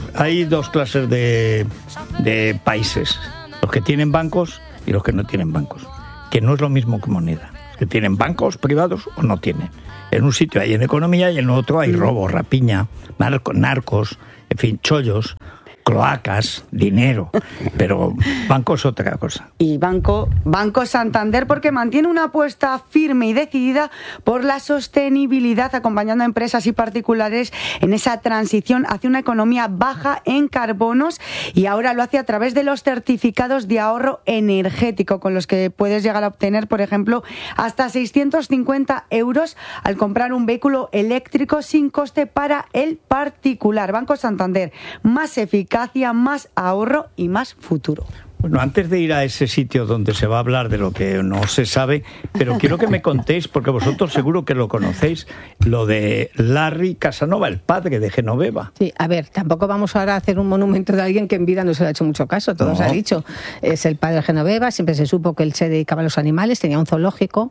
hay dos clases de países, los que tienen bancos y los que no tienen bancos, que no es lo mismo que moneda, que tienen bancos privados o no tienen. En un sitio hay en economía y en otro hay robo, rapiña, narcos, en fin, chollos, cloacas, dinero, pero banco es otra cosa. Y Banco Santander, porque mantiene una apuesta firme y decidida por la sostenibilidad, acompañando a empresas y particulares en esa transición hacia una economía baja en carbonos, y ahora lo hace a través de los certificados de ahorro energético, con los que puedes llegar a obtener, por ejemplo, hasta 650 euros al comprar un vehículo eléctrico sin coste para el particular. Banco Santander, más eficacia, más ahorro y más futuro. Bueno, antes de ir a ese sitio donde se va a hablar de lo que no se sabe, pero quiero que me contéis, porque vosotros seguro que lo conocéis, lo de Larry Casanova, el padre de Genoveva. Sí, a ver, tampoco vamos ahora a hacer un monumento de alguien que en vida no se le ha hecho mucho caso, todo se ha dicho. Es el padre de Genoveva, siempre se supo que él se dedicaba a los animales, tenía un zoológico.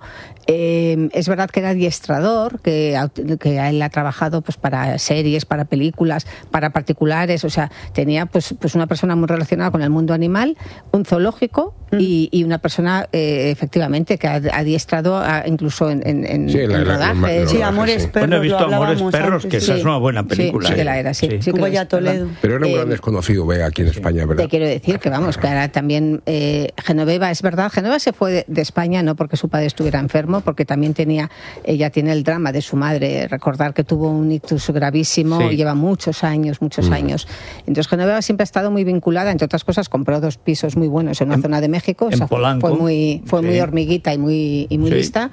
Es verdad que era adiestrador, que él ha trabajado pues para series, para películas, para particulares, o sea, tenía pues una persona muy relacionada con el mundo animal, un zoológico y una persona efectivamente que ha adiestrado incluso en rodajes. Sí, Amores Perros. Bueno, he visto Amores Perros, que esa es una buena película. Sí, que la era, sí. Toledo. Pero era un gran desconocido, aquí en España, ¿verdad? Te quiero decir que vamos, que ahora también Genoveva, es verdad, Genoveva se fue de España no porque su padre estuviera enfermo, porque también ella tiene el drama de su madre, recordar que tuvo un ictus gravísimo, y lleva muchos años. Entonces Genoveva siempre ha estado muy vinculada, entre otras cosas, compró 2 pisos muy buenos en una zona de México, o sea, fue muy hormiguita y muy lista,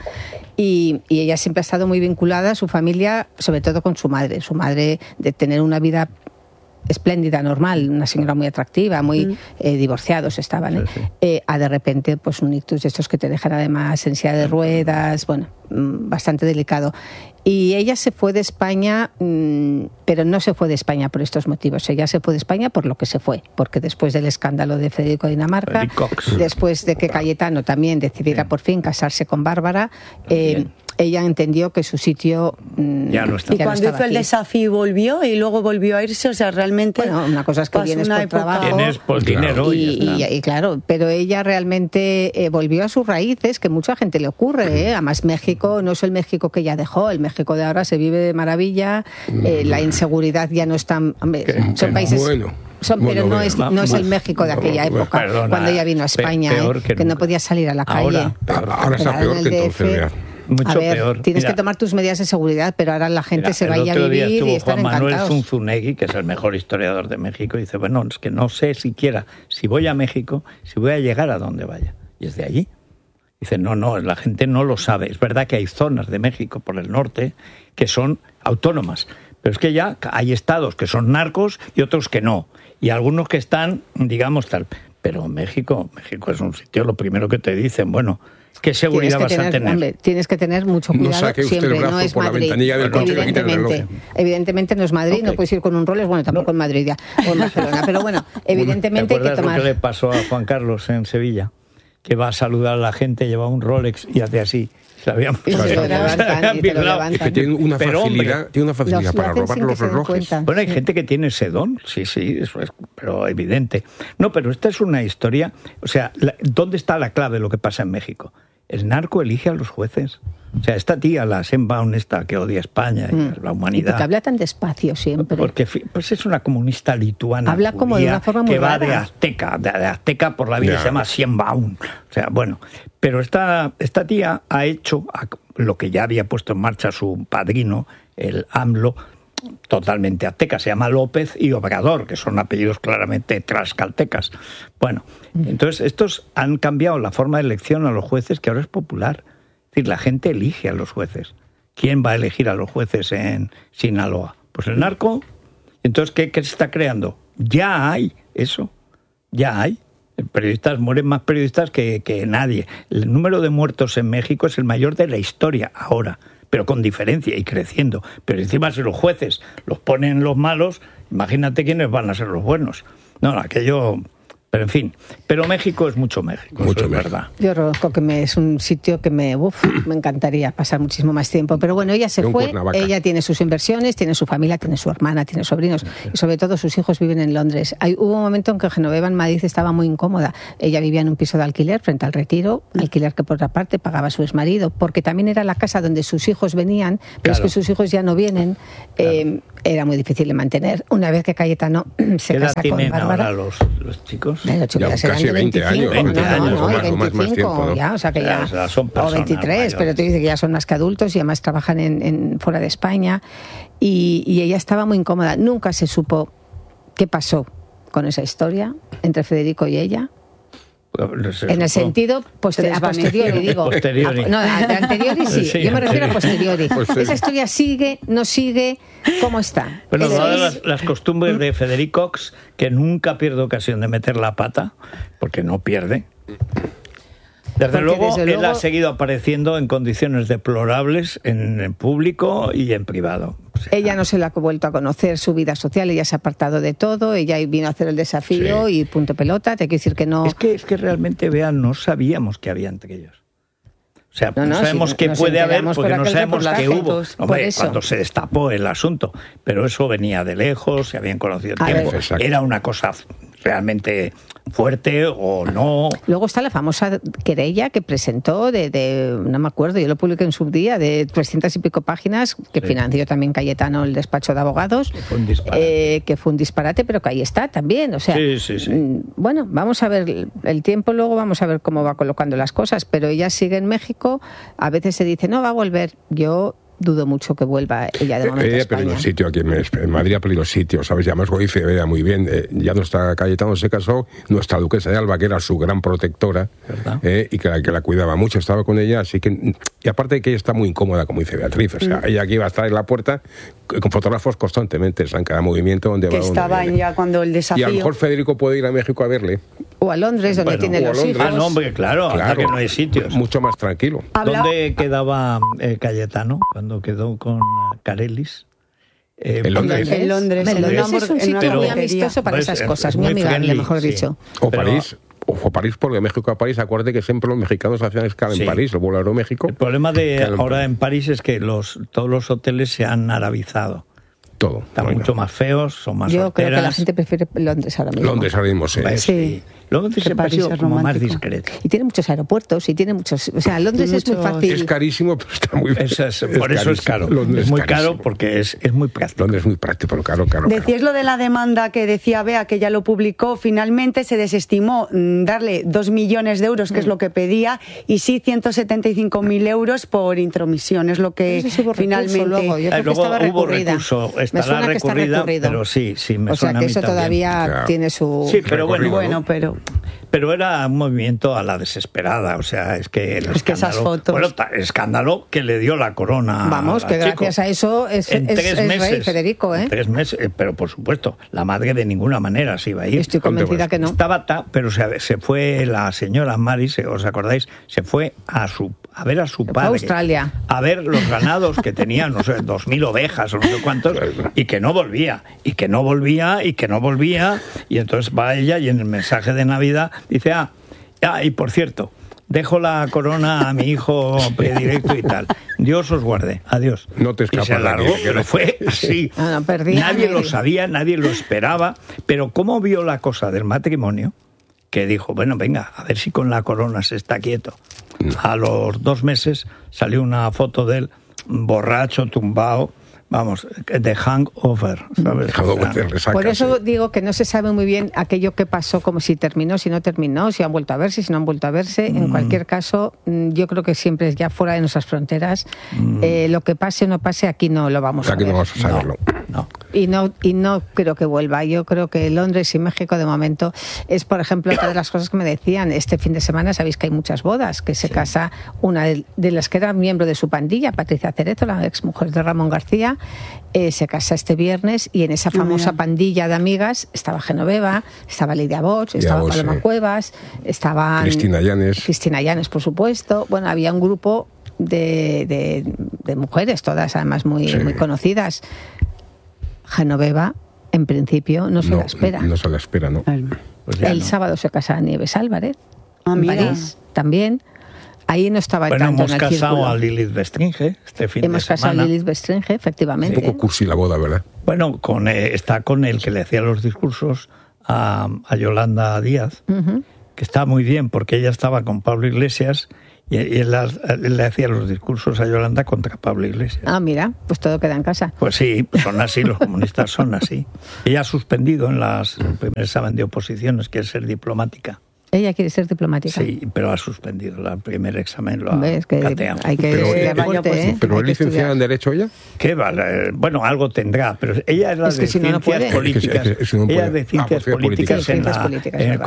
y ella siempre ha estado muy vinculada a su familia, sobre todo con su madre de tener una vida espléndida, normal, una señora muy atractiva, muy divorciados estaban, a de repente pues un ictus de estos que te dejan además en silla de ruedas, bastante delicado. Y ella se fue de España, pero no se fue de España por estos motivos. Ella se fue de España por lo que se fue, porque después del escándalo de Federico de Dinamarca, después de que Cayetano también decidiera por fin casarse con Bárbara, ella entendió que su sitio ya no estaba. Y cuando hizo el desafío volvió y luego volvió a irse, o sea, realmente... Bueno, una cosa es que vienes por trabajo. Vienes por dinero y claro, pero ella realmente volvió a sus raíces, que mucha gente le ocurre, Además México no es el México que ella dejó, el México de ahora se vive de maravilla, la inseguridad ya no es tan... son países... pero no es el México de aquella época, cuando ella vino a España, que no podía salir a la calle. Ahora está peor que entonces, mucho peor. Tienes que tomar tus medidas de seguridad, pero ahora la gente se vaya a vivir y están encantados. Juan Manuel Zunzunegui, que es el mejor historiador de México, y dice, bueno, es que no sé siquiera si voy a México, si voy a llegar a donde vaya. Y es de allí. Dice, no, la gente no lo sabe. Es verdad que hay zonas de México por el norte que son autónomas, pero es que ya hay estados que son narcos y otros que no. Y algunos que están, digamos, tal. Pero México es un sitio, lo primero que te dicen, bueno, ¿qué seguridad vas a tener? Hombre, tienes que tener mucho cuidado. No saque usted siempre, el brazo no es por Madrid. la ventanilla del coche y quite el reloj. Evidentemente no es Madrid, no puedes ir con un Rolex, bueno, tampoco en Madrid ya, o en Barcelona, pero bueno, evidentemente hay que tomar... ¿Lo que le pasó a Juan Carlos en Sevilla? Que va a saludar a la gente, lleva un Rolex y hace así. Se habían Es que tiene una facilidad para robar los relojes. Bueno, hay gente que tiene ese don, sí, eso es, pero evidente. No, pero esta es una historia, o sea, ¿dónde está la clave de lo que pasa en México? El narco elige a los jueces. O sea, esta tía, la Sheinbaum esta que odia España y la humanidad. Y porque habla tan despacio siempre. Porque pues es una comunista lituana. Habla como de una forma muy que va rara. de azteca por la vida, se llama Sheinbaum. O sea, bueno, pero esta tía ha hecho lo que ya había puesto en marcha su padrino, el AMLO, totalmente azteca, se llama López y Obrador, que son apellidos claramente tlaxcaltecas. Bueno, entonces estos han cambiado la forma de elección a los jueces, que ahora es popular. Es decir, la gente elige a los jueces. ¿Quién va a elegir a los jueces en Sinaloa? Pues el narco. Entonces, ¿qué se está creando? Ya hay eso, ya hay. Periodistas, mueren más periodistas que nadie. El número de muertos en México es el mayor de la historia ahora, pero con diferencia y creciendo. Pero encima, si los jueces los ponen los malos, imagínate quiénes van a ser los buenos. No, aquello Pero en fin, pero México es mucho México, mucho es verdad. Yo reconozco que es un sitio que me encantaría pasar muchísimo más tiempo. Pero bueno, ella se fue, ella tiene sus inversiones, tiene su familia, tiene su hermana, tiene sobrinos y sobre todo sus hijos viven en Londres. Hubo un momento en que Genoveva en Madrid estaba muy incómoda. Ella vivía en un piso de alquiler frente al Retiro, alquiler que por otra parte pagaba su exmarido, porque también era la casa donde sus hijos venían, pero es que sus hijos ya no vienen. Era muy difícil de mantener. Una vez que Cayetano se casa con Bárbara... ahora los chicos? Los chicos ya casi 20 años. 20 años, más tiempo, ¿no? ya, o sea que ya son o 23, mayores. pero te dice que ya son más que adultos y además trabajan fuera de España y ella estaba muy incómoda. Nunca se supo qué pasó con esa historia entre Federico y ella. En el sentido a posteriori, digo. Posteriori. No, a anteriori sí. Yo me refiero a posteriori. Esa historia sigue, no sigue, ¿cómo está? Bueno, las costumbres de Federico, que nunca pierde ocasión de meter la pata, porque no pierde. Desde luego, él ha seguido apareciendo en condiciones deplorables en público y en privado. O sea, ella no se la ha vuelto a conocer, su vida social, ella se ha apartado de todo, ella vino a hacer el desafío y punto pelota, te quiero decir que no... Es que realmente, vean, no sabíamos qué había entre ellos. O sea, no sabemos qué puede haber porque no sabemos qué hubo. Hombre, cuando se destapó el asunto, pero eso venía de lejos, se habían conocido tiempo, era una cosa realmente fuerte o no. Luego está la famosa querella que presentó no me acuerdo, yo lo publiqué en su día, de 300 y pico páginas, que financió también Cayetano el despacho de abogados, que fue un disparate, pero que ahí está también, o sea, bueno, vamos a ver el tiempo, luego vamos a ver cómo va colocando las cosas, pero ella sigue en México, a veces se dice, no va a volver, yo dudo mucho que vuelva ella de momento a España. Pero en sitio aquí en Madrid ha perdido sitio, ¿sabes? Y además lo dice Bea muy bien, ya nuestra Cayetano se casó, nuestra duquesa de Alba, que era su gran protectora, y que la cuidaba mucho, estaba con ella, así que, y aparte de que ella está muy incómoda, como dice Beatriz, o sea, ella aquí va a estar en la puerta con fotógrafos constantemente, en cada movimiento donde que va. Que estaban ya cuando el desafío... Y a lo mejor Federico puede ir a México a verle. O a Londres, donde tiene los hijos. Ah, no, hombre, claro, que no hay sitios. Mucho más tranquilo. ¿Dónde quedaba Cayetano cuando quedó con Carelis? En Londres. Londres es un sitio muy amistoso para esas cosas, muy amigable, mejor dicho. O París. Ojo, París, porque de México a París, acuérdate que siempre los mexicanos hacían escala en París, el vuelo a Aeroméxico. El problema de ahora en París es que todos los hoteles se han arabizado. Todo. Están mucho más feos, son más Yo solteras. creo que la gente prefiere Londres ahora mismo. Londres ahora mismo, sí. Londres siempre ha sido como más discreto. Y tiene muchos aeropuertos, y tiene muchos... O sea, Londres es muy fácil. Es carísimo, pero está muy bien. Por eso es caro. Londres es muy caro porque es muy práctico. Londres es muy práctico, pero caro. Decías lo de la demanda que decía Bea, que ya lo publicó, finalmente se desestimó darle 2 millones de euros, que es lo que pedía, y sí 175.000 euros por intromisión, es lo que finalmente... Luego hubo recurso, estará recurrida, pero sí, me suena a mí también. O sea, que eso todavía tiene su... Sí, pero bueno, pero... Pero era un movimiento a la desesperada, o sea, es que esas fotos... Bueno, escándalo que le dio la corona. Vamos, que gracias a eso es rey Federico, ¿eh? 3 meses, pero por supuesto, la madre de ninguna manera se iba a ir. Estoy convencida que no. Estaba pero se fue la señora Mari, ¿os acordáis? Se fue a ver a su padre. A Australia. A ver los ganados que tenían, no sé, 2.000 ovejas o no sé cuántos, y que no volvía, y entonces va ella y en el mensaje de Navidad dice, y por cierto, dejo la corona a mi hijo predilecto y tal. Dios os guarde. Adiós. No te escapas. Y se alargó, pero fue así. Nadie lo sabía, nadie lo esperaba, pero ¿cómo vio la cosa del matrimonio? Que dijo, bueno, venga, a ver si con la corona se está quieto. A los 2 meses salió una foto de él borracho, tumbado, vamos, de hangover, ¿sabes? Por eso digo que no se sabe muy bien aquello que pasó, como si terminó, si no terminó, si han vuelto a verse, si no han vuelto a verse. En cualquier caso, yo creo que siempre es ya fuera de nuestras fronteras. Lo que pase o no pase, aquí no lo vamos a ver. Aquí no vamos a saberlo. No. Y no creo que vuelva. Yo creo que Londres y México de momento es, por ejemplo, otra de las cosas que me decían este fin de semana. Sabéis que hay muchas bodas, que se casa una de las que era miembro de su pandilla, Patricia Cerezo, la ex mujer de Ramón García, se casa este viernes, y en esa famosa pandilla de amigas estaba Genoveva, estaba Lidia Bosch, estaba Paloma Cuevas, estaban Cristina Llanes, por supuesto. Bueno, había un grupo de mujeres, todas además muy conocidas. Genoveva, en principio, no se la espera. No se la espera, ¿no? Pues ya el no. sábado se casa Nieves Álvarez, Ah, en mira. París, también. Ahí no estaba Bueno, tanto hemos en el casado círculo. a Lilith Bestringe este fin Hemos de casado semana. a Lilith Bestringe, efectivamente. Un poco cursi la boda, ¿verdad? Bueno, está con el que le hacía los discursos a Yolanda Díaz, que está muy bien, porque ella estaba con Pablo Iglesias y él le hacía los discursos a Yolanda contra Pablo Iglesias. Ah, mira, pues todo queda en casa. Pues sí, son así, los comunistas son así. Ella ha suspendido en el primer examen de oposiciones, que es ser diplomática. Ella quiere ser diplomática. Sí, pero ha suspendido el primer examen, lo ha ¿Ves? Que cateado. hay que Pero, estudiar fuerte, ¿eh? ¿Pero Hay es que licenciada estudiar. en Derecho ella? ¿Qué vale? Bueno, algo tendrá, pero ella es la Es que de si no, no ciencias puede. políticas. Es que si no Ella puede. es de ciencias pues políticas, Sí, en ciencias la, políticas, es verdad.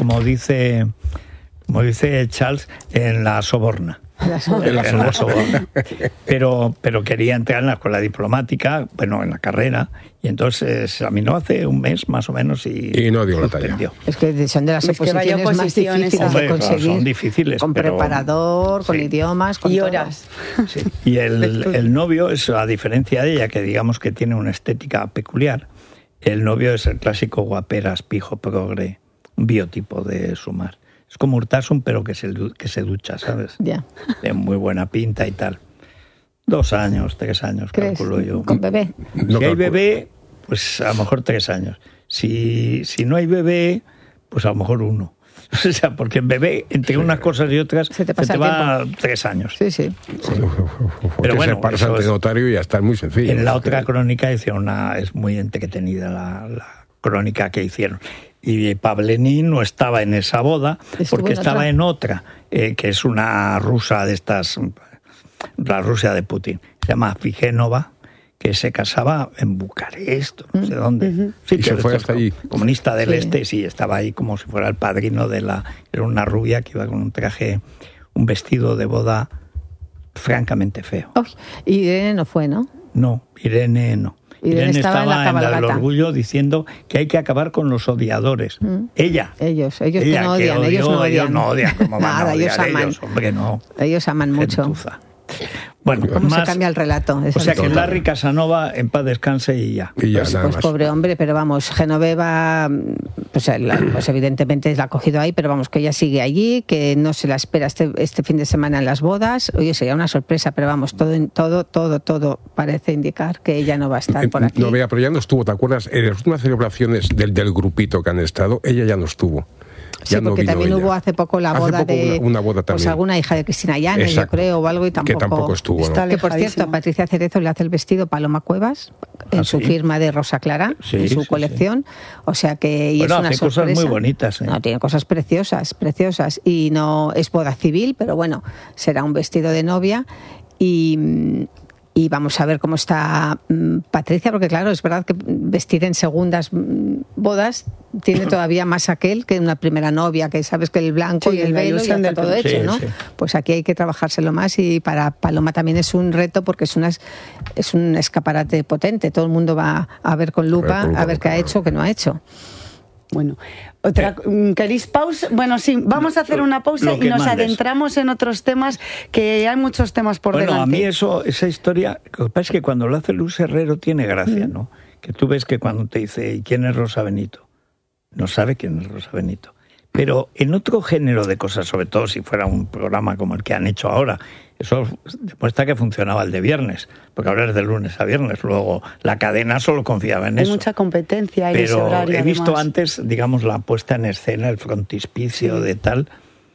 como dice Charles, en la Soborna. En la Soborna. Pero quería entrar en la escuela diplomática, bueno, en la carrera, y entonces se examinó hace un mes más o menos y no dio la talla. suspendió. Es que son de las Es que vaya oposiciones más oposiciones, difíciles hombre, de claro, conseguir. son difíciles, con pero- preparador, con sí. idiomas, con Y todo. horas. Sí. Y el novio es, a diferencia de ella, que digamos que tiene una estética peculiar, el novio es el clásico guaperas, pijo, progre, un biotipo de Sumar. Es como Urtasun, pero que se ducha, ¿sabes? Ya. De muy buena pinta y tal. 2 años, 3 años, ¿Crees? calculo yo. Con bebé. Si No hay calculo. bebé, pues a lo mejor 3 años. Si no hay bebé, pues a lo mejor 1. O sea, porque en bebé, entre unas cosas y otras, Se te pasa el va 3 años. Sí, sí. Pero bueno, se paras eso ante es- notario y ya está muy sencillo. En la otra crónica es muy entretenida la crónica que hicieron. Y Pavlenín no estaba en esa boda ¿Estuvo porque en estaba otra? en otra, que es una rusa de estas, la Rusia de Putin. Se llama Figénova, que se casaba en Bucarest, no sé dónde. Sí, Y se fue hasta allí. Comunista del Sí. Este, sí, estaba ahí como si fuera el padrino era una rubia que iba con un traje, un vestido de boda francamente feo. Uy, Irene no fue, ¿no? No, Irene no. Irene estaba en la del cabalgata. orgullo diciendo que hay que acabar con los odiadores. Ella. Ellos que Ella, no que odian, ellos no odian. Ellos no odian, ¿cómo van a Nada, ellos odiar aman. ellos? Hombre, no. Ellos aman mucho. Gentuza. Bueno, ¿Cómo más, se cambia el relato? o sea que Eso. Larry Casanova en paz descanse y ya. Y ya, Pues, nada pues más. pobre hombre, pero vamos, Genoveva, pues evidentemente la ha cogido ahí, pero vamos, que ella sigue allí, que no se la espera este fin de semana en las bodas. Oye, sería una sorpresa, pero vamos, todo parece indicar que ella no va a estar por aquí. No, vea, pero ya no estuvo, ¿te acuerdas? En las últimas celebraciones del grupito que han estado, ella ya no estuvo. Sí, Ya no porque vino también ella. hubo hace poco la Hace boda poco de una boda pues también. alguna hija de Cristina Llanes, yo Exacto. creo, o algo, y Que tampoco estuvo, ¿no? Está Que por cierto, alejadísimo. a Patricia Cerezo le hace el vestido Paloma Cuevas en ¿Ah, su sí? firma de Rosa Clara, Sí, en su sí, colección. O sea que y Bueno, es una hace cosas muy sorpresa. bonitas, ¿eh? No, tiene cosas preciosas. Y no es boda civil, pero bueno, será un vestido de novia. Y vamos a ver cómo está Patricia, porque claro, es verdad que vestir en segundas bodas tiene todavía más aquel que una primera novia, que sabes que el blanco Sí, y el la velo ya ilusión está del todo pelo. hecho, Sí, ¿no? sí. Pues aquí hay que trabajárselo más y para Paloma también es un reto porque es un escaparate potente. Todo el mundo va a ver con lupa, a ver qué ha hecho o qué no ha hecho. Bueno, ¿queréis pausa? Bueno, sí, vamos a hacer una pausa Lo y que nos mandes. adentramos en otros temas, que hay muchos temas por Bueno, delante. a mí esa historia, lo que pasa es que cuando lo hace Luis Herrero tiene gracia, ¿no? Que tú ves que cuando te dice, ¿y quién es Rosa Benito? No sabe quién es Rosa Benito. Pero en otro género de cosas, sobre todo si fuera un programa como el que han hecho ahora, eso demuestra que funcionaba el de viernes, porque ahora es de lunes a viernes, luego la cadena solo confiaba en Hay eso. mucha competencia en ese Pero horario. he visto además. antes, digamos, la puesta en escena, el frontispicio de tal.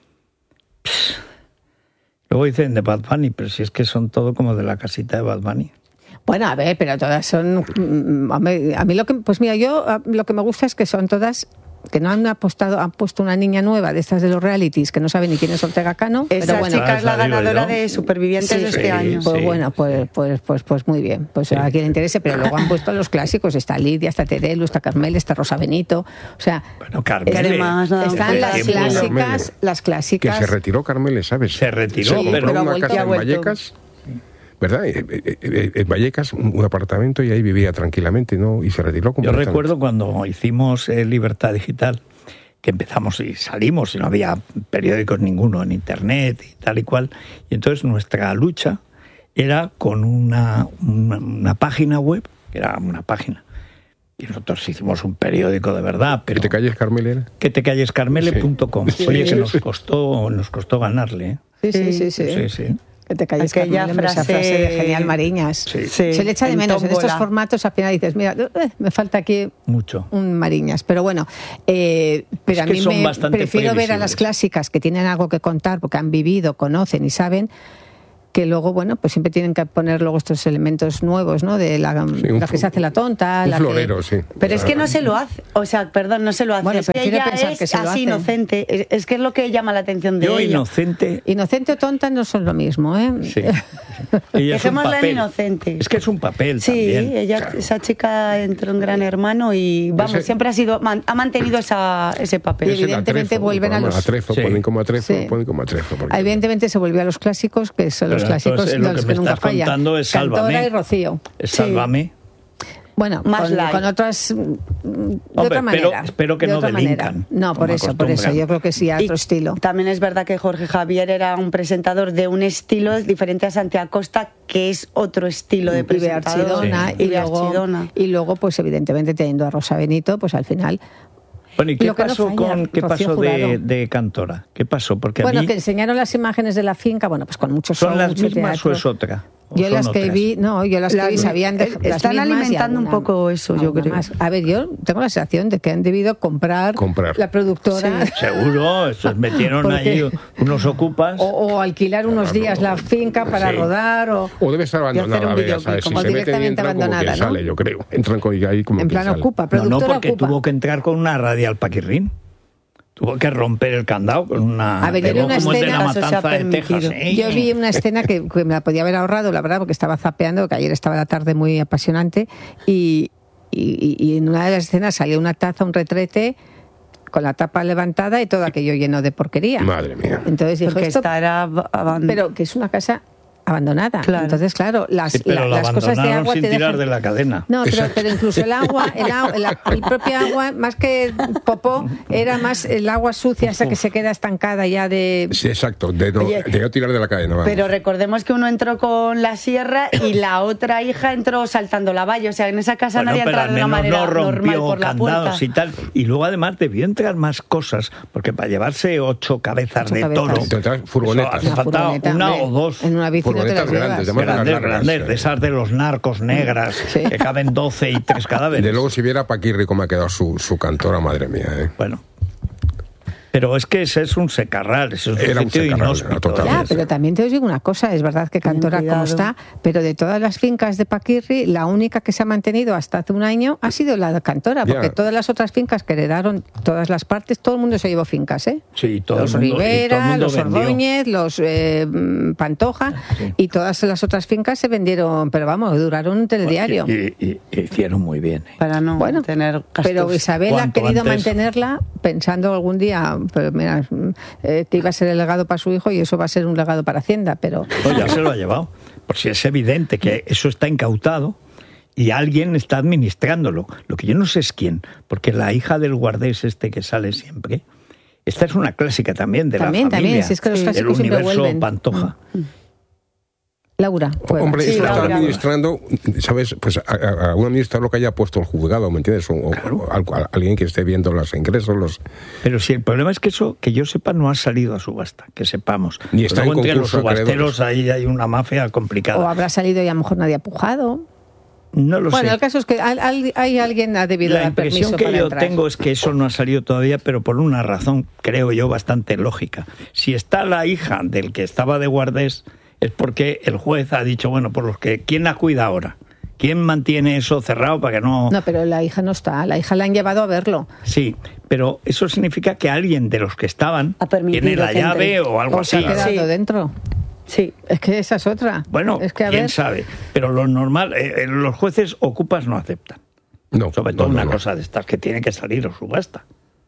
Luego dicen de Bad Bunny, pero si es que son todo como de la casita de Bad Bunny. Bueno, a ver, pero todas son... hombre, a mí lo que... Pues mira, lo que me gusta es que son todas... Que no han puesto una niña nueva de estas de los realities, que no sabe ni quién es Ortega Cano. Esa pero bueno, chica es la esa digo ganadora yo. de Supervivientes Sí, de este sí, año. pues sí. bueno, pues muy bien. Pues a quien le interese, pero luego han puesto los clásicos. Está Lidia, está Terelu, está Carmel, está Rosa Benito. O sea, Bueno, Carmele. Además, nada, están las tiempo, clásicas, las Que clásicas. se retiró Carmele, ¿sabes? Se retiró, compró pero ha una vuelto. casa Ha en vuelto. Vallecas, ¿verdad? En Vallecas, un apartamento, y ahí vivía tranquilamente, ¿no? Y se retiró Yo completamente. recuerdo cuando hicimos Libertad Digital, que empezamos y salimos y no había periódicos ninguno en internet y tal y cual, y entonces nuestra lucha era con una página web, que era una página, Y nosotros hicimos un periódico de verdad. Pero ¿Que te calles, Carmele? Que te calles, Carmele.com. Sí. Oye, que nos costó ganarle. Sí. Que te calles, aquella Carmele, esa frase de Genial Mariñas. Sí. Se le echa de menos en estos formatos. Al final dices, mira, me falta aquí mucho un Mariñas. Pero bueno, pero a mí prefiero ver a las clásicas que tienen algo que contar porque han vivido, conocen y saben, que luego, bueno, pues siempre tienen que poner luego estos elementos nuevos, ¿no? De la que se hace la tonta. Un florero, sí. Pero es que no se lo hace, no se lo hace. Bueno, es que ella es así inocente. Es que es lo que llama la atención de ella. Inocente. Inocente o tonta no son lo mismo, ¿eh? Sí. Dejémosla en inocente. Es que es un papel también. Sí, esa chica entró en Gran Hermano y, vamos, siempre ha mantenido ese papel. Y evidentemente vuelven a los... Atrezo, ponen como Atrezo. Evidentemente se volvió a los clásicos, que son los clásicos lo que me nunca estás contando es Sálvame. Cantora y Rocío. Es Sálvame. Bueno, con otras de otra manera. Espero que no delincan. No, por eso, yo creo que sí, a otro estilo. También es verdad que Jorge Javier era un presentador de un estilo diferente a Santiago Costa, que es otro estilo de presentador. Y luego, pues evidentemente teniendo a Rosa Benito, pues al final... Bueno, ¿y qué pasó de Cantora? ¿Qué pasó? Porque que enseñaron las imágenes de la finca, bueno, pues con muchos ¿Son las mismas o es otra? Yo las que vi sabían de las están alimentando un poco eso, yo creo. Más. A ver, yo tengo la sensación de que han debido comprar. La productora. Sí. Seguro, metieron ahí unos ocupas. O alquilar unos días la finca para rodar. O debe estar abandonada, o directamente abandonada, ¿no? Sale, yo creo. Entran ahí como en plan ocupa, productora no, porque tuvo que entrar con una radial Paquirrín. Tuvo que romper el candado con una... A ver, yo vi una escena... de Texas, Yo vi una escena que me la podía haber ahorrado, la verdad, porque estaba zapeando, que ayer estaba la tarde muy apasionante, y en una de las escenas salió una taza, un retrete, con la tapa levantada y todo aquello lleno de porquería. Madre mía. Entonces dijo, pero que es una casa... abandonada. Claro. Entonces, claro, las cosas de agua sin te tirar dejan... de la cadena. No, pero incluso el agua, el propio agua, más que popó, era más el agua sucia, esa que se queda estancada ya de... Sí, exacto, de no tirar de la cadena. Vamos. Pero recordemos que uno entró con la sierra y la otra hija entró saltando la valla. O sea, en esa casa nadie entrado de una manera normal por la puerta. Y tal. Y luego además debió entrar más cosas, porque para llevarse 8 cabezas de toro, furgonetas. Hace falta una o dos. En una bici Grandes, de esas de los narcos negras, que caben 12 y 3 cadáveres. De luego, si viera Paquirri cómo ha quedado su Cantora, madre mía. Bueno. Pero es que ese es un secarral, eso es un sitio inhóspito. Ya, pero también te os digo una cosa, es verdad que Cantora como está, pero de todas las fincas de Paquirri, la única que se ha mantenido hasta hace un año ha sido la de Cantora, porque todas las otras fincas que heredaron todas las partes, todo el mundo se llevó fincas, ¿eh? Sí, todo los Rivera, los Ordóñez, los Pantoja, y todas las otras fincas se vendieron, pero vamos, duraron un telediario. Y hicieron muy bien. Para no tener gastos. Pero Isabel ha querido mantenerla pensando algún día... Pero mira, que iba a ser el legado para su hijo y eso va a ser un legado para Hacienda, pero... Pues ya se lo ha llevado, por si es evidente que eso está incautado y alguien está administrándolo. Lo que yo no sé es quién, porque la hija del guardés que sale siempre, esta es una clásica también de la familia, también, si es que los clásicos del universo vuelven. Pantoja. Laura. Hombre, eso está administrando, ¿sabes? Pues a un administrador que haya puesto el juzgado, ¿me entiendes? O a alguien que esté viendo los ingresos. Pero si el problema es que eso, que yo sepa, no ha salido a subasta, que sepamos. Ni está en entre los concurso subasteros ahí hay una mafia complicada. O habrá salido y a lo mejor nadie ha pujado. No lo sé. Bueno, el caso es que hay alguien ha debido dar permiso para entrar. La impresión que yo tengo es que eso no ha salido todavía, pero por una razón, creo yo, bastante lógica. Si está la hija del que estaba de guardés, es porque el juez ha dicho, bueno, ¿quién la cuida ahora? ¿Quién mantiene eso cerrado para que no...? No, pero la hija no está, la hija la han llevado a verlo. Sí, pero eso significa que alguien de los que estaban tiene la llave o algo así. ¿Se ha quedado dentro? Sí. Es que esa es otra. Bueno, es que, quién sabe. Pero lo normal, los jueces ocupas no aceptan. No, sobre todo una cosa de estas que tiene que salir o subasta.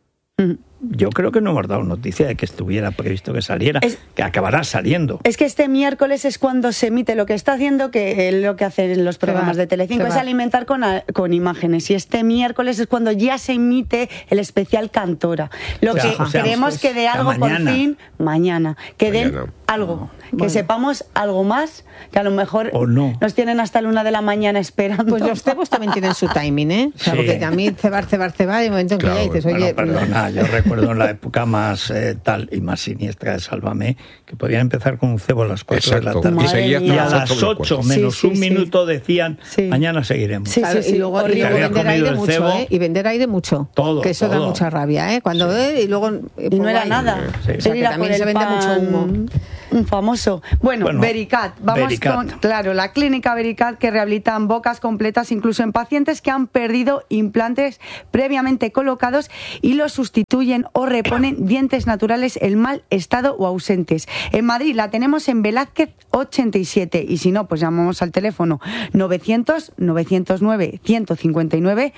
Yo creo que no hemos dado noticia de que estuviera previsto que saliera, que acabará saliendo. Es que este miércoles es cuando se emite lo que está haciendo, que lo que hacen los programas de Telecinco es alimentar con imágenes. Y este miércoles es cuando ya se emite el especial Cantora. Queremos que dé algo por fin mañana. Que den algo, que sepamos algo más, que a lo mejor nos tienen hasta la 1 de la mañana esperando. Pues los cebos también tienen su timing, ¿eh? O sea, porque a mí cebar, hay un momento en que ya dices, oye... Perdona, yo recuerdo en la época más tal y más siniestra de Sálvame, que podían empezar con un cebo a las 4 de la tarde. Y a las 8 menos un minuto decían, mañana seguiremos. Y luego vender aire mucho, ¿eh? Y vender aire mucho. Todo, que eso da mucha rabia, ¿eh? Cuando y luego... Y no era nada. O sea, que también se vende mucho humo. Un famoso. Bueno, Vericat. Vamos con, claro, la clínica Vericat, que rehabilitan bocas completas incluso en pacientes que han perdido implantes previamente colocados y los sustituyen o reponen dientes naturales en mal estado o ausentes. En Madrid la tenemos en Velázquez 87 y si no, pues llamamos al teléfono 900-909-159,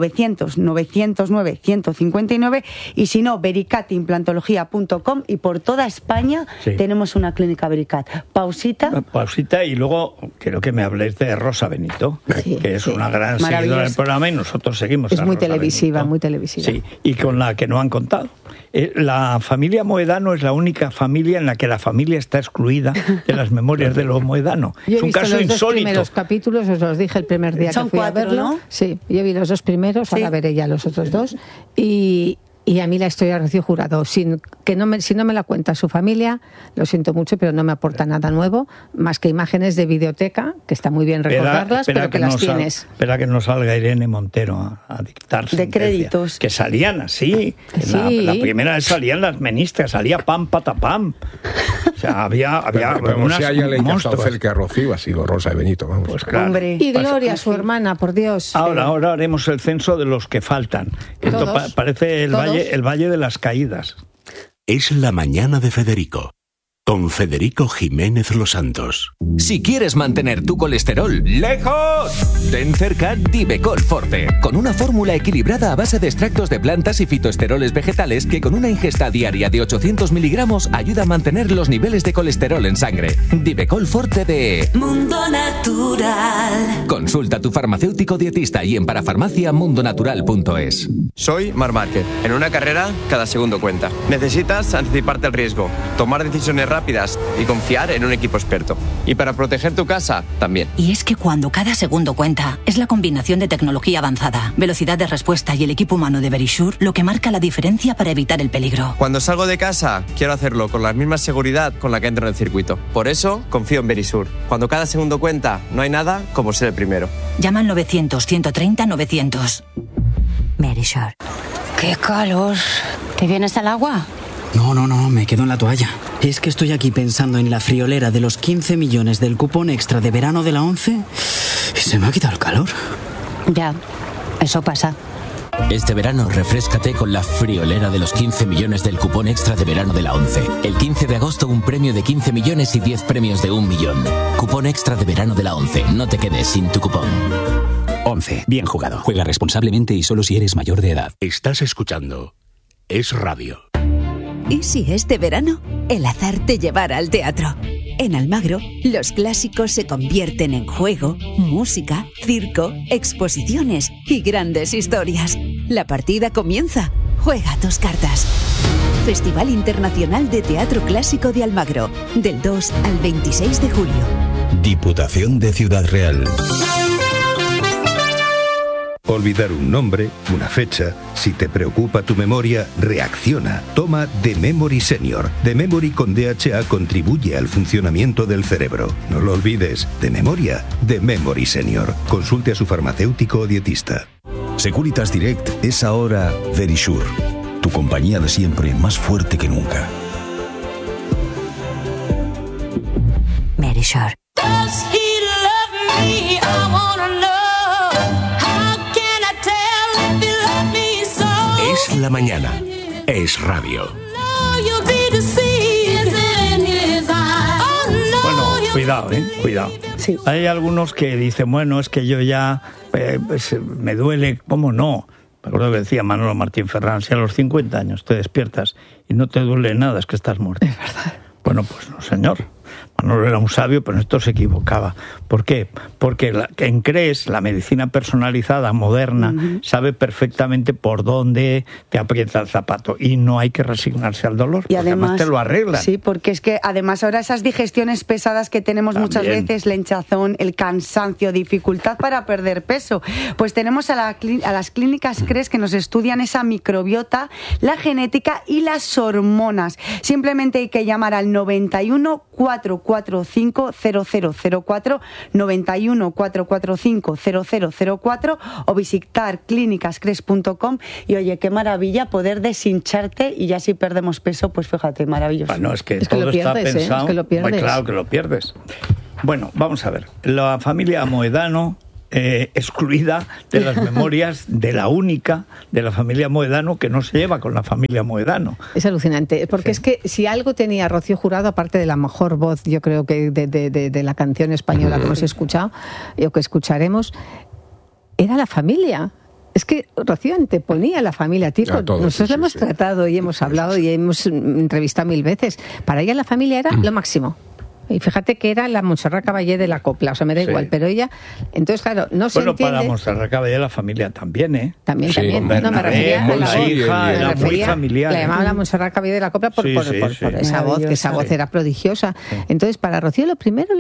900-909-159 y si no, vericatimplantología.com y por toda España tenemos una clínica Vericat. Pausita y luego quiero que me habléis de Rosa Benito, que es una gran seguidora del programa y nosotros seguimos a muy Rosa televisiva, Benito. Muy televisiva. Sí, y con la que no han contado. La familia Moedano es la única familia en la que la familia está excluida de las memorias de los Moedano. Es un caso insólito. Los 2 primeros capítulos, os los dije el primer día que fui a verlo. ¿No? Sí, yo vi los 2 primeros, ahora veré ya los otros 2. Y a mí la historia de Rocío Jurado, si no me la cuenta su familia, lo siento mucho, pero no me aporta nada nuevo, más que imágenes de videoteca, que está muy bien recordarlas, pero que las tienes. Espera que no salga Irene Montero a dictar de créditos. Que salían así. La primera vez salían las ministras, salía pam, patapam. O sea, había unas si haya le monstruos. Que a Rocío ha sido Rosa de Benito, vamos. Pues claro. Hombre, y Gloria, su hermana, por Dios. Ahora haremos el censo de los que faltan. Esto parece el Valle de las Caídas. Es la mañana de Federico, con Federico Jiménez Los Santos. Si quieres mantener tu colesterol lejos, ten cerca Divecol Forte, con una fórmula equilibrada a base de extractos de plantas y fitoesteroles vegetales que con una ingesta diaria de 800 miligramos ayuda a mantener los niveles de colesterol en sangre. Divecol Forte de Mundo Natural. Consulta a tu farmacéutico dietista y en parafarmaciamundonatural.es. Soy Marc Márquez. En una carrera, cada segundo cuenta. Necesitas anticiparte al riesgo, tomar decisiones rápidas y confiar en un equipo experto. Y para proteger tu casa, también. Y es que cuando cada segundo cuenta, es la combinación de tecnología avanzada, velocidad de respuesta y el equipo humano de Verisure lo que marca la diferencia para evitar el peligro. Cuando salgo de casa, quiero hacerlo con la misma seguridad con la que entro en el circuito. Por eso, confío en Verisure. Cuando cada segundo cuenta, no hay nada como ser el primero. Llama al 900-130-900. Verisure. ¡Qué calor! ¿Te vienes al agua? No, me quedo en la toalla. Es que estoy aquí pensando en la friolera de los 15 millones del cupón extra de verano de la 11 y se me ha quitado el calor. Ya, eso pasa. Este verano refréscate con la friolera de los 15 millones del cupón extra de verano de la 11. El 15 de agosto un premio de 15 millones y 10 premios de 1 millón. Cupón extra de verano de la 11. No te quedes sin tu cupón. 11. Bien jugado. Juega responsablemente y solo si eres mayor de edad. Estás escuchando Es Radio. ¿Y si este verano el azar te llevara al teatro? En Almagro, los clásicos se convierten en juego, música, circo, exposiciones y grandes historias. La partida comienza. Juega tus cartas. Festival Internacional de Teatro Clásico de Almagro, del 2 al 26 de julio. Diputación de Ciudad Real. Olvidar un nombre, una fecha. Si te preocupa tu memoria, reacciona. Toma The Memory Senior. The Memory con DHA contribuye al funcionamiento del cerebro. No lo olvides. De memoria, The Memory Senior. Consulte a su farmacéutico o dietista. Securitas Direct es ahora Verisure. Tu compañía de siempre, más fuerte que nunca. Verisure. Es la mañana. Es radio. Bueno, cuidado. Sí. Hay algunos que dicen, bueno, es que yo ya me duele, ¿cómo no? Me acuerdo que decía Manolo Martín Ferrán, si a los 50 años te despiertas y no te duele nada, es que estás muerto. Es verdad. Bueno, pues no, señor. Manolo era un sabio, pero en esto se equivocaba. ¿Por qué? Porque en CRES, la medicina personalizada, moderna, sabe perfectamente por dónde te aprieta el zapato y no hay que resignarse al dolor, y además te lo arreglan. Sí, porque es que además ahora esas digestiones pesadas que tenemos muchas veces, la hinchazón, el cansancio, dificultad para perder peso, pues tenemos a las clínicas CRES que nos estudian esa microbiota, la genética y las hormonas. Simplemente hay que llamar al 91 445 0004, 91 445 0004 o visitar clínicascres.com. Y oye, qué maravilla poder deshincharte y ya si perdemos peso, pues fíjate, maravilloso. Bueno, es que todo lo está pierdes, pensado. Es que lo pierdes. Pues claro que lo pierdes. Bueno, vamos a ver. La familia Moedano, excluida de las memorias de la única de la familia Moedano que no se lleva con la familia Moedano. Es alucinante, porque es que si algo tenía Rocío Jurado, aparte de la mejor voz, yo creo que de la canción española que hemos escuchado, o que escucharemos, era la familia. Es que Rocío anteponía a la familia, tipo, nosotros la hemos tratado y hemos hablado y hemos entrevistado 1000 veces. Para ella la familia era lo máximo. Y fíjate que era la Montserrat Caballé de la copla, o sea, me da igual, pero ella, entonces claro, no se entiende. Bueno, para Montserrat Caballé la familia también, ¿eh? También, no, me refería a la hija, era muy familiar. La llamaban la Montserrat Caballé de la copla por esa voz, que esa voz era prodigiosa. Sí. Entonces, para Rocío lo primero,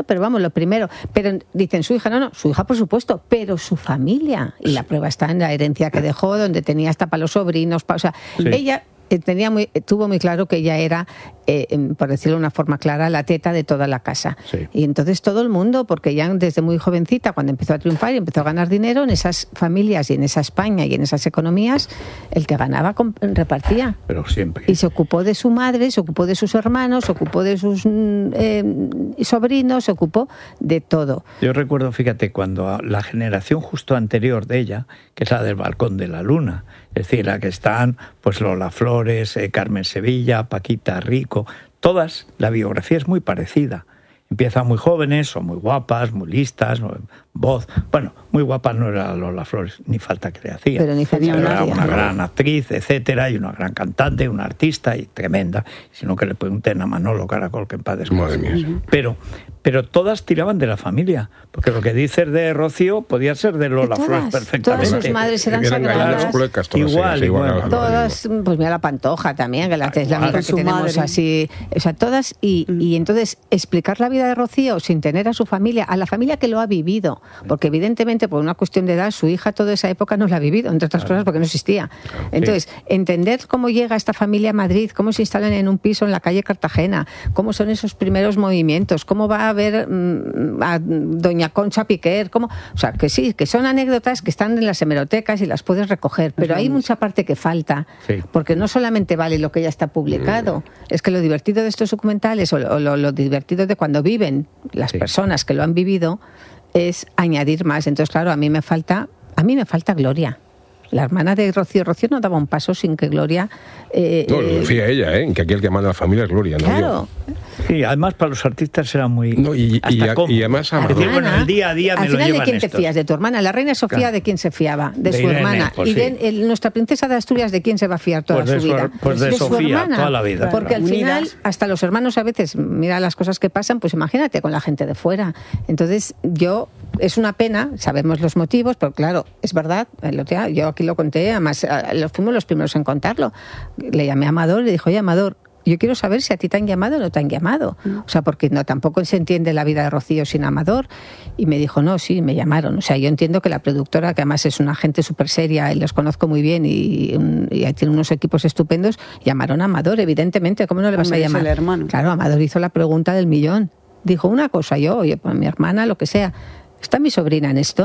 pero dicen su hija, no, su hija por supuesto, pero su familia, y la prueba está en la herencia que dejó, donde tenía hasta para los sobrinos, o sea, ella tuvo muy claro que ella era, por decirlo de una forma clara, la teta de toda la casa. Sí. Y entonces todo el mundo, porque ya desde muy jovencita, cuando empezó a triunfar y empezó a ganar dinero, en esas familias y en esa España y en esas economías, el que ganaba repartía. Pero siempre. Y se ocupó de su madre, se ocupó de sus hermanos, se ocupó de sus sobrinos, se ocupó de todo. Yo recuerdo, fíjate, cuando la generación justo anterior de ella, que es la del Balcón de la Luna, es decir, la que están pues Lola Flores, Carmen Sevilla, Paquita Rico, todas, la biografía es muy parecida. Empiezan muy jóvenes, son muy guapas, muy listas, voz. Bueno, muy guapas no era Lola Flores, ni falta que le hacía. Pero ni falta era una gran actriz, etcétera, y una gran cantante, una artista y tremenda. Sino que le pregunten a Manolo Caracol, que en paz descanse. Madre mía. Pero todas tiraban de la familia, porque lo que dices de Rocío podía ser de Lola Flores perfectamente. Todas sus madres eran sagradas. Igual. Todas, pues mira la Pantoja también, que es la amiga que tenemos así. O sea, todas, y entonces explicar la vida de Rocío sin tener a su familia, a la familia que lo ha vivido, porque evidentemente por una cuestión de edad su hija toda esa época no la ha vivido, entre otras cosas porque no existía. Entonces, entender cómo llega esta familia a Madrid, cómo se instalan en un piso en la calle Cartagena, cómo son esos primeros movimientos, cómo va a ver a doña Concha Piquer, o sea, que sí, que son anécdotas que están en las hemerotecas y las puedes recoger, pero hay mucha parte que falta, porque no solamente vale lo que ya está publicado, es que lo divertido de estos documentales o lo divertido de cuando viven las personas que lo han vivido es añadir más. Entonces, claro, a mí me falta Gloria. La hermana de Rocío no daba un paso sin que Gloria... no, lo decía ella, que aquí el que manda a la familia es Gloria, ¿no? Claro. Sí, además para los artistas era muy... No, y además... Es decir, bueno, el día a día me lo llevan. Al final, ¿de quién te fías? De tu hermana. La reina Sofía, claro. ¿De quién se fiaba? De su Irene, hermana. Pues y nuestra princesa de Asturias, ¿de quién se va a fiar toda su vida? Pues de Sofía, toda la vida. Porque al final, hasta los hermanos a veces, mira las cosas que pasan, pues imagínate con la gente de fuera. Entonces, es una pena, sabemos los motivos, pero claro, es verdad, yo aquí lo conté, además fuimos los primeros en contarlo. Le llamé a Amador y le dijo, oye, Amador, yo quiero saber si a ti te han llamado o no te han llamado. O sea, porque tampoco se entiende la vida de Rocío sin Amador. Y me dijo, no, sí, me llamaron. O sea, yo entiendo que la productora, que además es una gente súper seria y los conozco muy bien y tiene unos equipos estupendos, llamaron a Amador, evidentemente. ¿Cómo no le vas a llamar? El hermano. Claro, Amador hizo la pregunta del millón. Dijo una cosa, oye, pues mi hermana, lo que sea. ¿Está mi sobrina en esto?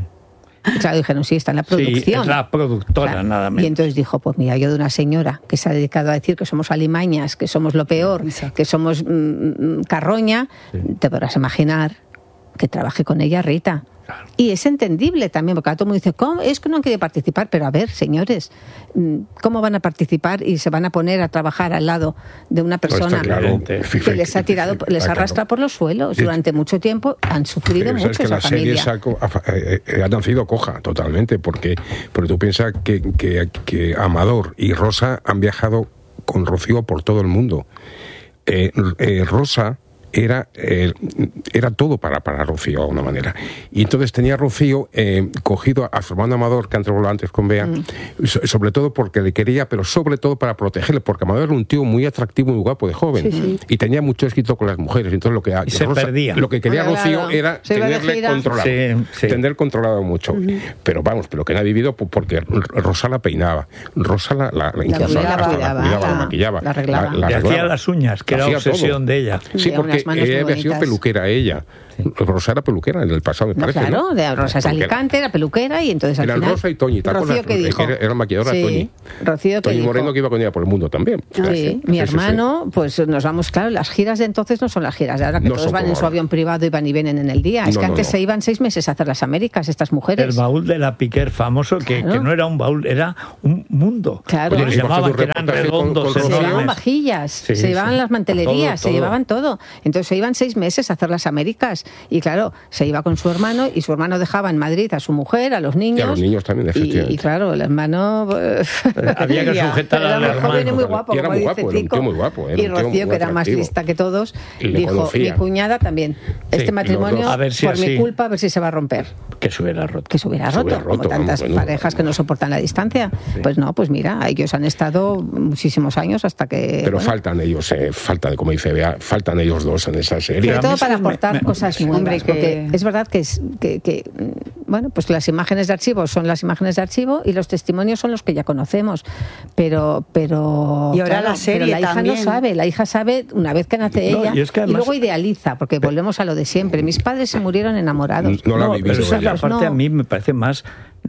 Y claro, dijeron, sí, está en la producción. Sí, es la productora, claro. Nada menos. Y entonces dijo, pues mira, yo de una señora que se ha dedicado a decir que somos alimañas, que somos lo peor, que somos carroña, te podrás imaginar que trabaje con ella Rita. Claro. Y es entendible también, porque todo el mundo dice, ¿cómo? Es que no han querido participar, pero a ver, señores, ¿cómo van a participar y se van a poner a trabajar al lado de una persona que les ha tirado, les arrastra por los suelos durante mucho tiempo? Han sufrido mucho esa familia. La serie ha nacido coja totalmente, porque tú piensas que Amador y Rosa han viajado con Rocío por todo el mundo. Rosa era todo para Rocío, de alguna manera. Y entonces tenía Rocío cogido a su hermano Amador, que antes hablaba antes con Bea, sobre todo porque le quería, pero sobre todo para protegerle, porque Amador era un tío muy atractivo, muy guapo de joven, y tenía mucho éxito con las mujeres. Entonces lo que quería Rocío era tenerle controlado, tener controlado mucho. Pero vamos, pero que no ha vivido porque Rosa la peinaba, Rosa la maquillaba, la arreglaba. Le hacía las uñas, que era obsesión de ella. Sí, porque ella había sido peluquera ella. Rosa era peluquera en el pasado, me parece. Claro, de Rosa es Alicante, era peluquera y entonces al final... Eran Rosa y Toñi, ¿te acuerdas? Rocío que dijo... Era maquilladora Toñi. Rocío que Toñi dijo... Moreno, que iba con ella por el mundo también. Sí, mi hermano, pues nos vamos, claro, las giras de entonces no son las giras de ahora, que todos van en su avión privado y van y vienen en el día. Es que antes se iban 6 meses a hacer las Américas, estas mujeres. El baúl de la Piquer famoso, que no era un baúl, era un mundo. Claro. Oye, se llamaban que eran redondos. Se llevaban vajillas, se llevaban las mantelerías, se llevaban todo. Entonces se iban 6 meses a hacer las Américas y claro, se iba con su hermano y su hermano dejaba en Madrid a su mujer, a los niños. Y a los niños también, efectivamente. Y claro, el hermano... había que sujetar al hermano. Joven y muy guapo, era muy guapo, era un tío muy guapo. Y Rocío, que era más lista que todos, dijo, mi cuñada también, este matrimonio, por mi culpa, a ver si se va a romper. Que se hubiera roto. Que se hubiera roto, como tantas parejas que no soportan la distancia. Pues no, pues mira, ellos han estado muchísimos años hasta que... Pero faltan ellos, como dice Bea, faltan ellos dos en esa serie. Sobre todo para aportar cosas nuevas, porque es verdad que bueno, pues las imágenes de archivo son las imágenes de archivo y los testimonios son los que ya conocemos, pero y ahora la serie pero la hija también. no sabe, la hija sabe una vez que nace ella y, es que además, y luego idealiza, porque volvemos a lo de siempre. Mis padres se murieron enamorados. Pero esa es la parte a mí me parece más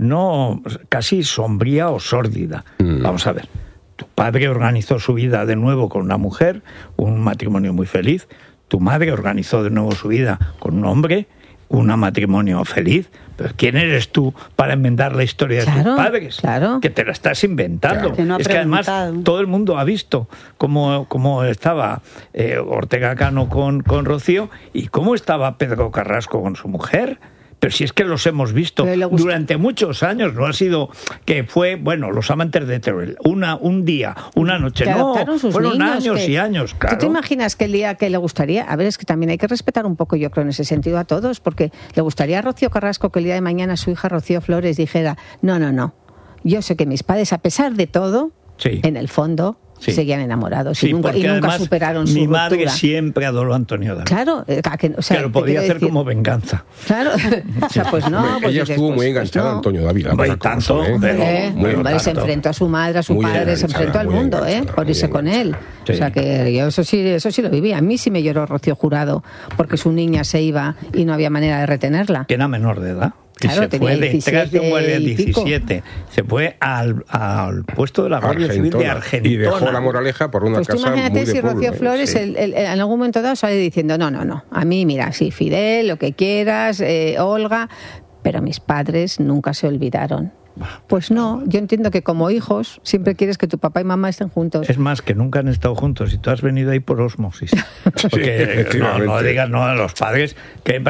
casi sombría o sórdida. Vamos a ver, tu padre organizó su vida de nuevo con una mujer, un matrimonio muy feliz. Tu madre organizó de nuevo su vida con un hombre, un matrimonio feliz. Pero ¿quién eres tú para enmendar la historia de tus padres? Claro. Que te la estás inventando. Que no ha es que además todo el mundo ha visto cómo estaba Ortega Cano con Rocío y cómo estaba Pedro Carrasco con su mujer. Pero si es que los hemos visto durante muchos años, no ha sido que fue, bueno, los amantes de Teruel, un día, una noche, no, fueron años y años, claro. ¿Tú te imaginas que el día que le gustaría, a ver, es que también hay que respetar un poco, yo creo, en ese sentido a todos, porque le gustaría a Rocío Carrasco que el día de mañana su hija Rocío Flores dijera, no, yo sé que mis padres, a pesar de todo, en el fondo... Sí. Seguían enamorados y nunca superaron su mi ruptura. madre siempre adoró a Antonio David. Claro, que lo podía hacer como venganza. Claro, o sea, pues no. Ella estuvo muy enganchada a Antonio David. Tanto, se enfrentó a su madre, a su padre, se enfrentó al mundo, por irse con él. Sí. O sea que yo eso sí lo viví. A mí sí me lloró Rocío Jurado porque su niña se iba y no había manera de retenerla. Que era menor de edad. Claro, se fue detrás de un guardia 17, se fue al puesto de la Guardia Civil de Argentina. Y dejó la moraleja por una casa muy de pueblo. Imagínate si Rocío Flores en algún momento dado sale diciendo, no, a mí mira, sí, Fidel, lo que quieras, Olga, pero mis padres nunca se olvidaron. Pues no, yo entiendo que como hijos siempre quieres que tu papá y mamá estén juntos. Es más, que nunca han estado juntos y tú has venido ahí por osmosis. Porque no digas no a los padres que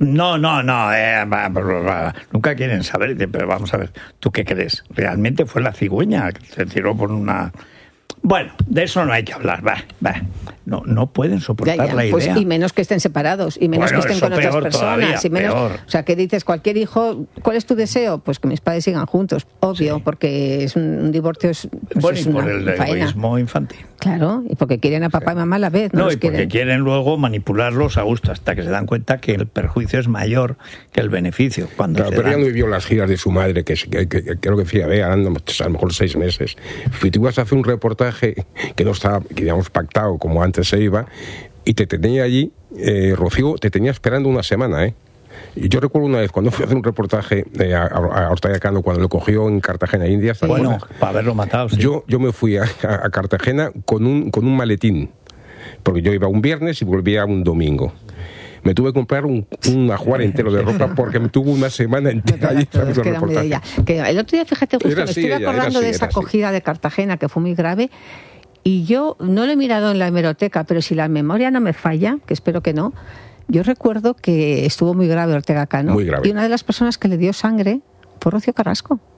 nunca quieren saber, pero vamos a ver, ¿tú qué crees? ¿Realmente fue la cigüeña que se tiró por una...? Bueno, de eso no hay que hablar, no pueden soportar la idea. Pues, y menos que estén separados, y menos que estén con otras personas. Todavía, y menos, o sea, que dices, cualquier hijo, ¿cuál es tu deseo? Pues que mis padres sigan juntos, obvio, porque es un divorcio, es por el egoísmo infantil. Claro, y porque quieren a papá y mamá a la vez. No, y porque quieren luego manipularlos a gusto, hasta que se dan cuenta que el perjuicio es mayor que el beneficio. Pero ella no vivió las giras de su madre, que creo que decía, a lo mejor 6 meses. Si tú ibas a hacer un reportaje que no estaba, digamos, pactado como antes se iba, y te tenía allí, Rocío te tenía esperando una semana, Y yo recuerdo una vez cuando fui a hacer un reportaje a Ortega Cano, cuando lo cogió en Cartagena, India. Bueno, para haberlo matado. Sí. Yo me fui a Cartagena con un maletín, porque yo iba un viernes y volvía un domingo. Me tuve que comprar un ajuar entero de ropa porque me tuvo una semana entera allí. Que el otro día, fíjate, justo me estoy acordando de esa acogida de Cartagena, que fue muy grave. Y yo no lo he mirado en la hemeroteca, pero si la memoria no me falla, que espero que no, yo recuerdo que estuvo muy grave Ortega Cano. Muy grave. Y una de las personas que le dio sangre fue Rocío Carrasco.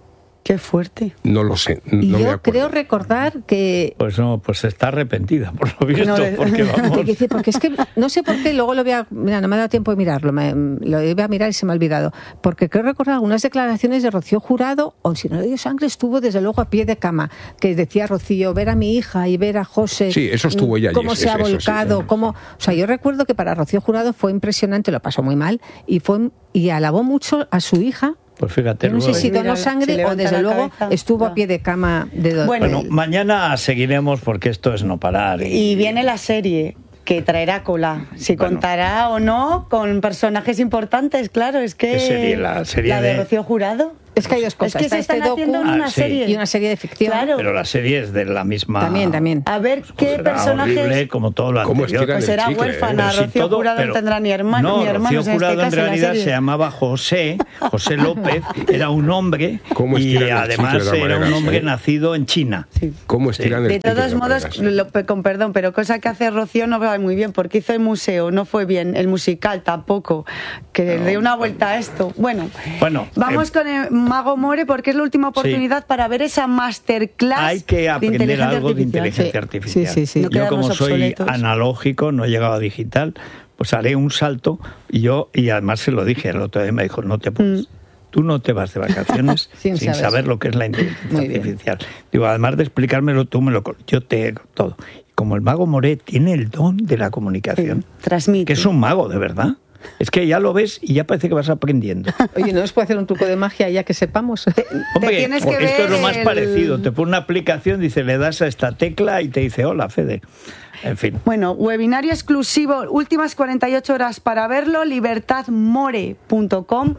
Qué fuerte. No lo sé. Y no me yo acuerdo. creo recordar que... Pues no, pues está arrepentida, por lo visto, porque vamos... Porque es que no sé por qué, luego lo voy a... Mira, no me ha dado tiempo de mirarlo, lo iba a mirar y se me ha olvidado. Porque creo recordar algunas declaraciones de Rocío Jurado, o si no le dio sangre, estuvo desde luego a pie de cama, que decía Rocío, ver a mi hija y ver a José... Sí, eso estuvo ella allí. Cómo se ha volcado, sí. cómo... O sea, yo recuerdo que para Rocío Jurado fue impresionante, lo pasó muy mal, y alabó mucho a su hija. Pues fíjate, no sé si donó sangre o desde luego estuvo a pie de cama de Bueno, mañana seguiremos porque esto es no parar. Y viene la serie que traerá cola. Si contará o no con personajes importantes, claro, es que... ¿Qué serie? La serie de Rocío Jurado. Es que hay dos cosas. Es que se están haciendo una serie. Y una serie de ficción. Claro. Pero la serie es de la misma... También. A ver qué personajes... horrible como todo lo anterior. Pues será huérfana. Rocío Jurado no tendrá ni hermanos. No, Rocío Jurado en realidad se llamaba José López, era un hombre y además era un hombre nacido en China. Sí. ¿Cómo estiran el De todos modos, con perdón, pero cosa que hace Rocío no va muy bien, porque hizo el museo, no fue bien, el musical tampoco, que dé una vuelta a esto. Bueno, vamos con el Mago More, porque es la última oportunidad para ver esa masterclass. Hay que aprender algo de inteligencia artificial. Sí. No yo como soy obsoletos. analógico, no he llegado a digital, pues haré un salto y además se lo dije el otro día, me dijo, no te pones. Tú no te vas de vacaciones sin saber lo que es la inteligencia artificial. Digo, además de explicármelo tú, yo te todo. Como el Mago More tiene el don de la comunicación, transmite. Que es un mago, de verdad. Es que ya lo ves y ya parece que vas aprendiendo. Oye, ¿no nos puede hacer un truco de magia ya que sepamos? Hombre, esto es lo más parecido. Te pone una aplicación, dice, le das a esta tecla y te dice, hola, Fede. En fin. Bueno, webinario exclusivo, últimas 48 horas para verlo, libertadmore.com,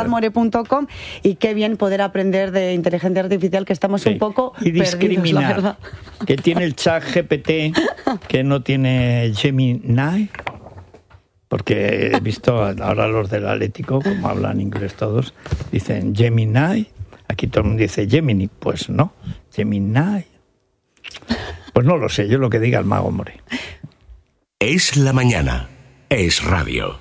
y qué bien poder aprender de inteligencia artificial, que estamos un poco y discriminar, perdidos, la verdad. Que tiene el chat GPT, que no tiene Gemini. Porque he visto ahora los del Atlético, como hablan inglés todos, dicen Gemini. Aquí todo el mundo dice Gemini. Pues no, Gemini. Pues no lo sé, yo lo que diga el Mago More. Es la mañana. Es radio.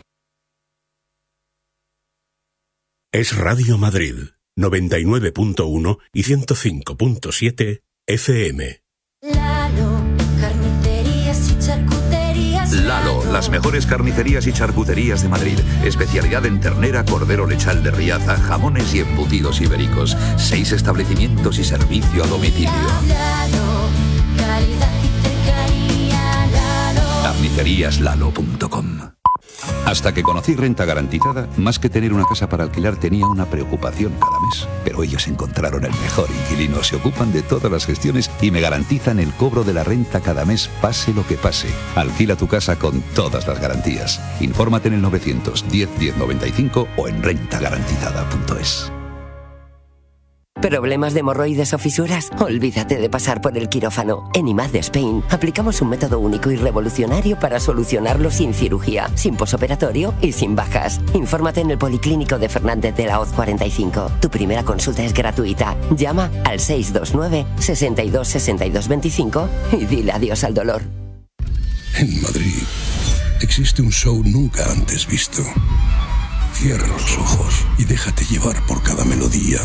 Es Radio Madrid, 99.1 y 105.7 FM. Lalo, las mejores carnicerías y charcuterías de Madrid. Especialidad en ternera, cordero lechal de Riaza, jamones y embutidos ibéricos. 6 establecimientos y servicio a domicilio. Carniceríaslalo.com. Hasta que conocí Renta Garantizada, más que tener una casa para alquilar tenía una preocupación cada mes. Pero ellos encontraron el mejor inquilino, se ocupan de todas las gestiones y me garantizan el cobro de la renta cada mes, pase lo que pase. Alquila tu casa con todas las garantías. Infórmate en el 910 1095 o en rentagarantizada.es. ¿Problemas de hemorroides o fisuras? Olvídate de pasar por el quirófano. En IMAD de Spain aplicamos un método único y revolucionario para solucionarlo sin cirugía, sin posoperatorio y sin bajas. Infórmate en el Policlínico de Fernández de la Hoz 45. Tu primera consulta es gratuita. Llama al 629 62 62 25 y dile adiós al dolor. En Madrid existe un show nunca antes visto. Cierra los ojos y déjate llevar por cada melodía,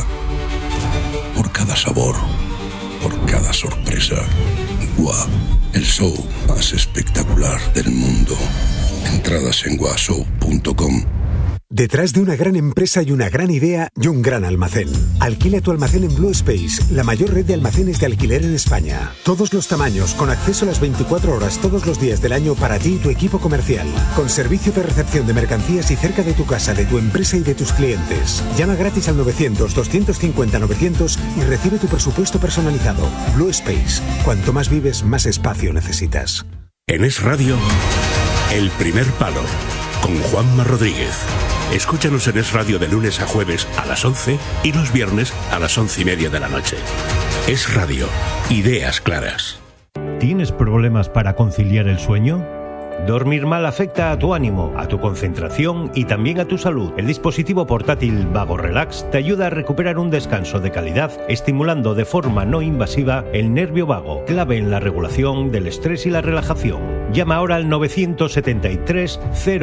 por cada sabor, por cada sorpresa. GUA, el show más espectacular del mundo. Entradas en guashow.com. Detrás de una gran empresa y una gran idea y un gran almacén. Alquila tu almacén en Blue Space, la mayor red de almacenes de alquiler en España. Todos los tamaños, con acceso a las 24 horas todos los días del año para ti y tu equipo comercial. Con servicio de recepción de mercancías y cerca de tu casa, de tu empresa y de tus clientes. Llama gratis al 900-250-900 y recibe tu presupuesto personalizado. Blue Space. Cuanto más vives, más espacio necesitas. En Es Radio, El Primer Palo, con Juanma Rodríguez. Escúchanos en Es Radio de lunes a jueves a las 11 y los viernes a las 11:30 de la noche. Es Radio. Ideas claras. ¿Tienes problemas para conciliar el sueño? Dormir mal afecta a tu ánimo, a tu concentración y también a tu salud. El dispositivo portátil Vago Relax te ayuda a recuperar un descanso de calidad, estimulando de forma no invasiva el nervio vago, clave en la regulación del estrés y la relajación. Llama ahora al 973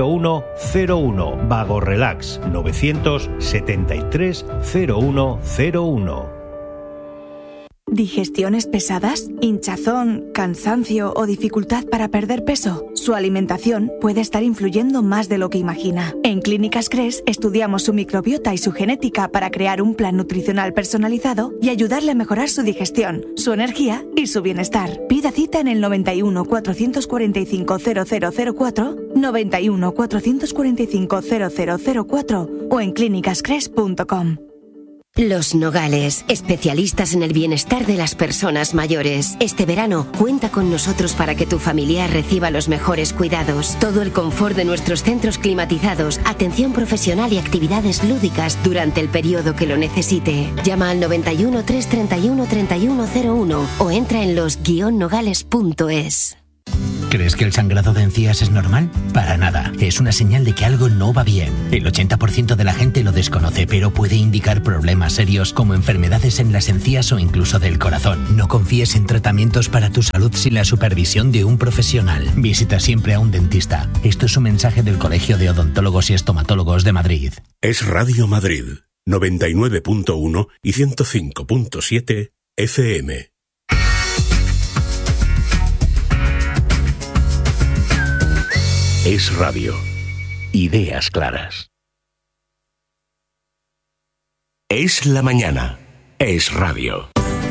0101. Vago Relax 973 0101. ¿Digestiones pesadas? ¿Hinchazón, cansancio o dificultad para perder peso? Su alimentación puede estar influyendo más de lo que imagina. En Clínicas Cres estudiamos su microbiota y su genética para crear un plan nutricional personalizado y ayudarle a mejorar su digestión, su energía y su bienestar. Pida cita en el 91 445 0004, 91 445 0004 o en clínicascres.com. Los Nogales, especialistas en el bienestar de las personas mayores. Este verano, cuenta con nosotros para que tu familiar reciba los mejores cuidados. Todo el confort de nuestros centros climatizados, atención profesional y actividades lúdicas durante el periodo que lo necesite. Llama al 91 331 3101 o entra en los-nogales.es. ¿Crees que el sangrado de encías es normal? Para nada. Es una señal de que algo no va bien. El 80% de la gente lo desconoce, pero puede indicar problemas serios como enfermedades en las encías o incluso del corazón. No confíes en tratamientos para tu salud sin la supervisión de un profesional. Visita siempre a un dentista. Esto es un mensaje del Colegio de Odontólogos y Estomatólogos de Madrid. Es Radio Madrid, 99.1 y 105.7 FM. Es Radio. Ideas claras. Es la mañana. Es Radio.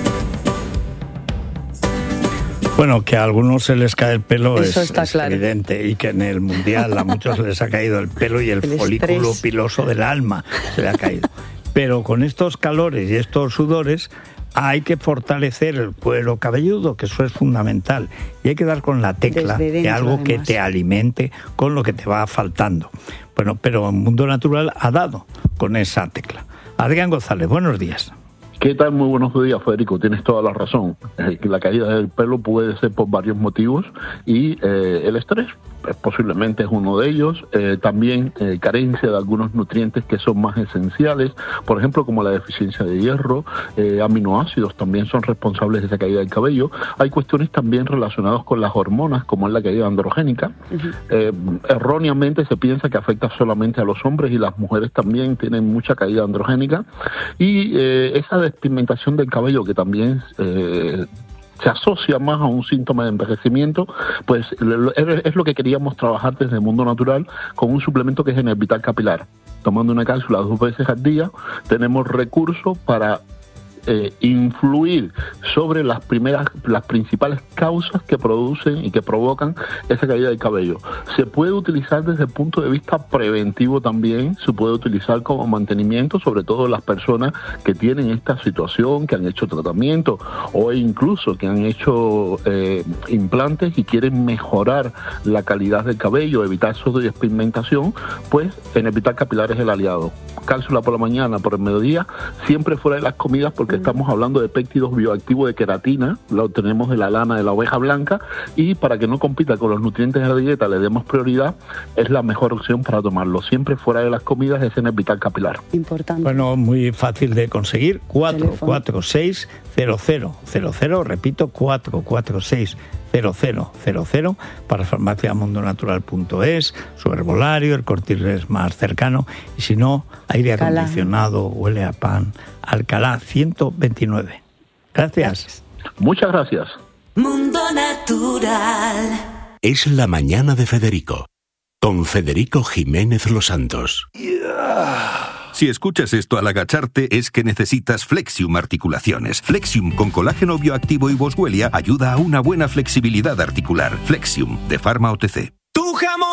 Bueno, que a algunos se les cae el pelo Eso es claro. Evidente, y que en el Mundial a muchos se les ha caído el pelo y el folículo estrés. piloso del alma se le ha caído. Pero con estos calores y estos sudores hay que fortalecer el cuero cabelludo, que eso es fundamental. Y hay que dar con la tecla Desde dentro, de algo que además. te alimente con lo que te va faltando. Bueno, pero el Mundo Natural ha dado con esa tecla. Adrián González, buenos días. ¿Qué tal? Muy buenos días, Federico. Tienes toda la razón. La caída del pelo puede ser por varios motivos y el estrés posiblemente es uno de ellos. También carencia de algunos nutrientes que son más esenciales, por ejemplo, como la deficiencia de hierro, aminoácidos también son responsables de esa caída del cabello. Hay cuestiones también relacionadas con las hormonas, como es la caída androgénica. Erróneamente se piensa que afecta solamente a los hombres y las mujeres también tienen mucha caída androgénica. Y esa despigmentación del cabello que también se asocia más a un síntoma de envejecimiento, pues es lo que queríamos trabajar desde el Mundo Natural con un suplemento que es Enervital Capilar. Tomando una cápsula 2 veces al día, tenemos recursos para influir sobre las principales causas que producen y que provocan esa caída del cabello. Se puede utilizar desde el punto de vista preventivo también, se puede utilizar como mantenimiento, sobre todo las personas que tienen esta situación, que han hecho tratamiento o incluso que han hecho implantes y quieren mejorar la calidad del cabello, evitar su despigmentación, pues Enervital Capilar es el aliado. Cápsula por la mañana, por el mediodía, siempre fuera de las comidas, porque estamos hablando de péptidos bioactivos de queratina, lo obtenemos de la lana de la oveja blanca, y para que no compita con los nutrientes de la dieta, le demos prioridad, es la mejor opción para tomarlo. Siempre fuera de las comidas es Enervital Capilar. Importante. Bueno, muy fácil de conseguir, 446-0000, repito, 446-0000 para farmaciamundonatural.es, su herbolario, el Corte Inglés más cercano, y si no, aire acondicionado, huele a pan, Alcalá 129. Gracias. Muchas gracias. Mundo Natural. Es la mañana de Federico, con Federico Jiménez Los Santos. Si escuchas esto al agacharte es que necesitas Flexium Articulaciones. Flexium con colágeno bioactivo y boswellia ayuda a una buena flexibilidad articular. Flexium de Pharma OTC. Tu jamón